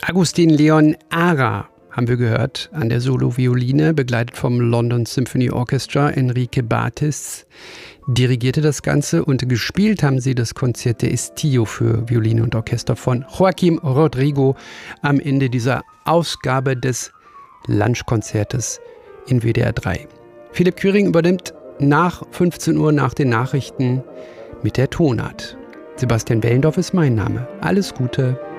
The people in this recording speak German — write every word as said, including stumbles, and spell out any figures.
Agustin Leon Ara haben wir gehört an der Solo-Violine, begleitet vom London Symphony Orchestra. Enrique Bartis dirigierte das Ganze und gespielt haben sie das Concerto Estío für Violine und Orchester von Joaquim Rodrigo am Ende dieser Ausgabe des Lunchkonzertes in W D R drei. Philipp Quiring übernimmt nach fünfzehn Uhr nach den Nachrichten mit der Tonart. Sebastian Wellendorf ist mein Name. Alles Gute.